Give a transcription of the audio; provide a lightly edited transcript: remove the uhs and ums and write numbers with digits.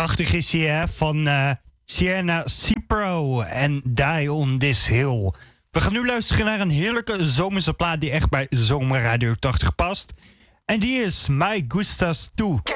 Prachtig is hij, hè? Van Sienna Cipro en Die on This Hill. We gaan nu luisteren naar een heerlijke zomerse plaat die echt bij Zomerradio 80 past. En die is My Gustas Tu.